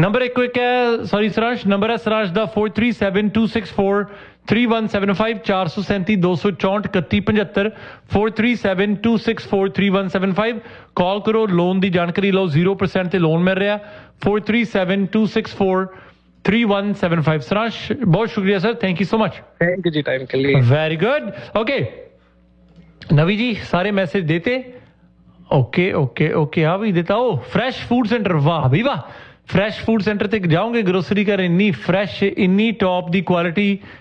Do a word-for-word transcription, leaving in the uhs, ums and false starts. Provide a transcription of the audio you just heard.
Number ਇੱਕੋ ਇੱਕ ਹੈ, ਸੌਰੀ ਸਰਾਸ਼, ਨੰਬਰ ਹੈ ਸਰਾਸ਼ ਦਾ four three seven to six four three one seven five चार सौ सैंती दो सौ चौंठ इकत्ती पचहत्तर four three seven to six four three one seven five call करो, लोन की जानकारी लो, जीरो परसेंट से लोन मिल रहा four three seven to six four three one seven five. सराश बहुत शुक्रिया sir, thank you so much. Thank you ji time के लिए। Very good. ओके नवी जी सारे मैसेज देते, ओके ओके ओके हाँ भी देता। ओ फ्रेश फूड सेंटर, वाह भी वाह, फ्रेश फूड सेंटर तक जाओगे ग्रोसरी कर, इन्नी फ्रेश इन्नी टॉप दी क्वालिटी